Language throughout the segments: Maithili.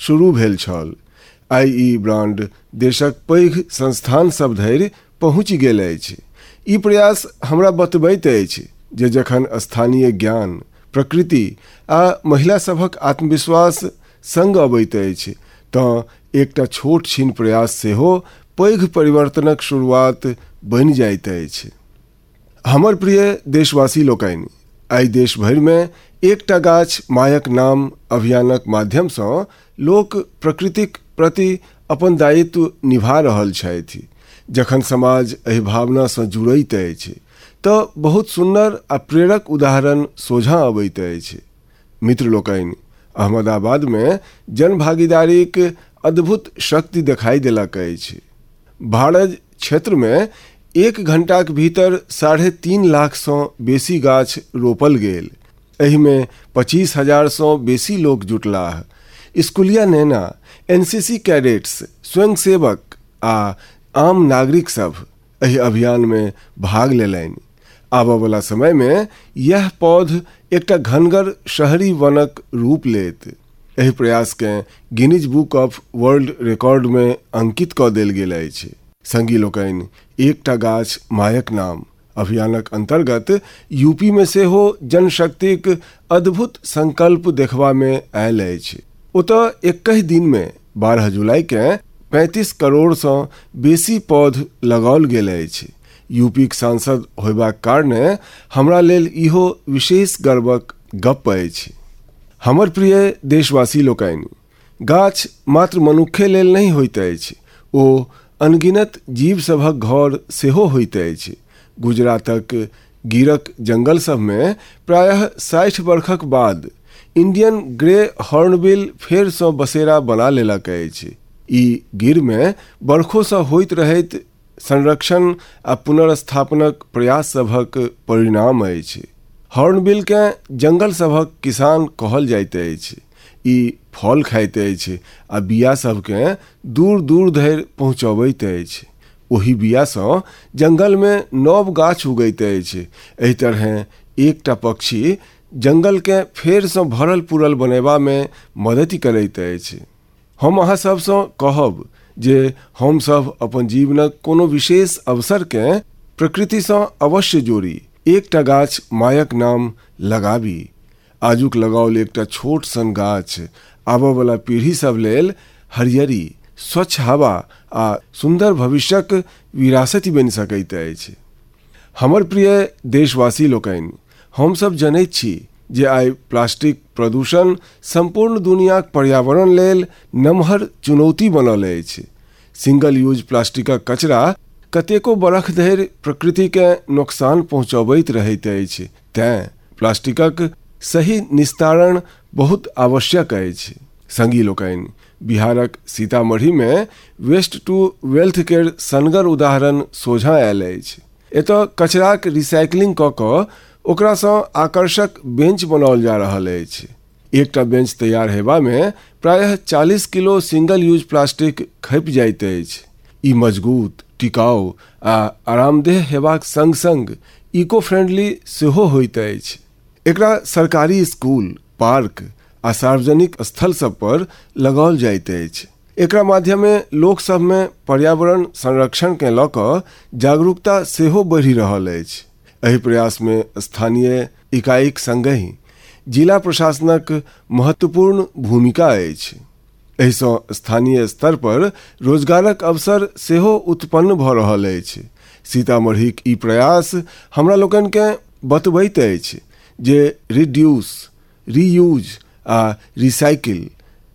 शुरू भेल छल। आइ ई ब्रांड देशक पैघ संस्थान सब धरि पहुँचि गेल अछि। ई प्रयास हमरा बतबैत अछि जे जखन स्थानीय ज्ञान, प्रकृति आ महिला सभक आत्मविश्वास संग अबैत अछि तऽ एकटा छोट छीन प्रयास सेहो पैघ परिवर्तनक शुरुआत बनि जाइत अछि। हमर प्रिय देशवासी लोकनि, आइ देश भरि में एकटा गाछ मायक नाम अभियानक माध्यम सँ लोक प्रकृतिक प्रति अपन दायित्व निभा रहल छथि। जखन समाज एहि भावना सँ जुड़ैत अछि तऽ बहुत सुंदर आ प्रेरक उदाहरण सोझा अबैत अछि। मित्र लोकनि, अहमदाबाद में जन भागीदारीक अद्भुत शक्ति देखाई देलक अछि। भाड़ज क्षेत्र में 1 घंटाक भीतर 3.5 लाख सँ बेसी गाछ रोपल गेल। एहि में 25,000 सँ बेसी लोक जुटलाह। स्कूलिया नेना, एनसीसी कैडेट्स, स्वयंसेवक आ आम नागरिक सब एहि अभियान में भाग लेलनि। आबय वाला समय में यह पौध एकटा घनगर शहरी वनक रूप लेत। एहि प्रयास के Guinness book of world record में अंकित कऽ देल गेल अछि। संगी लोकनि, एकटा गाछ मायक नाम अभियानक अंतर्गत यूपी में सेहो जनशक्तिक अद्भुत संकल्प देखबा में आयल अछि। ओतऽ 21 दिन में 12 जुलाई के 35 करोड़ सँ बेसी पौध लगाओल गेल अछि। यूपी के सांसद होयबाक कारणे हमरा लेल इहो विशेष गर्वक गप्प अछि। हमर प्रिय देशवासी लोकनि, गाछ मात्र मनुखे लेल नहीं होइत अछि, ओ अनगिनत जीव सभक घर सेहो होइत अछि। गुजरातक गिरक जंगल सब में प्रायः 60 वर्षक बाद इंडियन ग्रे हॉर्नबिल फेर सँ बसेरा बना लेलक अछि। ई गिर में बरखो सँ होइत रहैत संरक्षण आ पुनर्स्थापनक प्रयास सभक परिणाम अछि। हॉर्नबिल के जंगल सभक किसान कहल जाइत अछि। ई फल खाइत अछि आ बिया सबके दूर दूर धरि पहुँचबैत अछि। ओही बिया सँ जंगल में नव गाछ उगैत अछि। एहि तरह एकटा पक्षी जंगल के फेर सँ भरल पूरल बनेबा में मदति करैत अछि। हम अहाँ सब सँ कहब जे हम सब अपन जीवनक कोनो विशेष अवसर के प्रकृति सँ अवश्य जोड़ी, एकटा गाछ मायक नाम लगाबी। आजुक लगाओल एकटा छोट सन गाछ आबय वाला पीढ़ी सब लेल हरियरी, स्वच्छ हवा आ सुंदर भविष्यक विरासत बनि सकैत अछि। हमर प्रिय देशवासी लोकनि, हम सब जनैत छी जे आइ प्लास्टिक प्रदूषण संपूर्ण दुनियाक पर्यावरण लेल नमहर चुनौती बनल अछि। सिंगल यूज प्लास्टिकक कचरा कतेको बरख धरि प्रकृति के नुकसान पहुँचबैत रहैत अछि। तें प्लास्टिकक सही निस्तारण बहुत आवश्यक अछि। संगी लोकनि, बिहारक सीतामढ़ी में वेस्ट टू वेल्थ केर सनगर उदाहरण सोझा आयल अछि। एतऽ कचराक रिसाइक्लिंग कऽ कऽ ओकरा सँ आकर्षक बेंच बनाओल जा रहल अछि। एकटा बेंच तैयार हेबा में प्रायः 40 किलो सिंगल यूज प्लास्टिक खपि जाइत अछि। ई मजबूत, टिकाऊ आ आरामदेह हेबाक संग संग इको फ्रेंडली सेहो होइत अछि। एकरा सरकारी स्कूल, पार्क आ सार्वजनिक स्थल सब पर लगाओल जाइत अछि। एकरा माध्यमे लोक सब में पर्यावरण संरक्षण के लऽ कऽ जागरूकता सेहो बढ़ि रहल अछि। एहि प्रयास में स्थानीय इकाईक संगहि जिला प्रशासनक महत्वपूर्ण भूमिका अछि। एहि सँ स्थानीय स्तर पर रोजगारक अवसर सेहो उत्पन्न भऽ रहल अछि। सीतामढ़ीक ई प्रयास हमरा लोकनि के बतबैत अछि जे रिड्यूस, रीयूज आ रिसाइकिल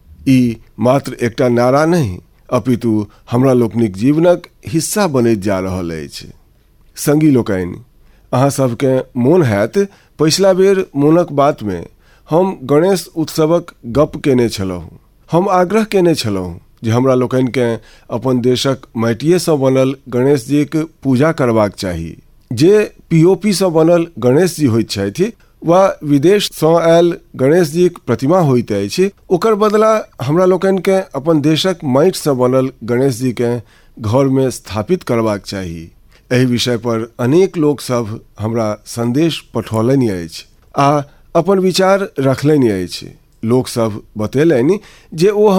ई मात्र एकटा नारा नहीं अपितु हमरा लोकनिक जीवनक हिस्सा बनैत जा रहल अछि। संगी लोकनि, अहाँ सबके मोन हैत पिछला बेर मोनक बात में हम गणेश उत्सवक गप केने छलहुँ। हम आग्रह केने छलहुँ जे हमरा लोकनि के अपन देशक माटिये सँ बनल गणेश जी के पूजा करबाक चाही। जे पीओपी सँ बनल गणेश जी होइत छथि वा विदेश सँ आयल गणेश जी के प्रतिमा होइत अछि, ओकर बदला हमरा लोकनि के अपन देशक माटि सँ बनल गणेश जी के घर में स्थापित करबाक चाही। एहि विषय पर अनेक लोक सब हमरा संदेश पठौलनि अछि आ अपन विचार रखलनि अछि। लोक सब बतेलनि जे ओ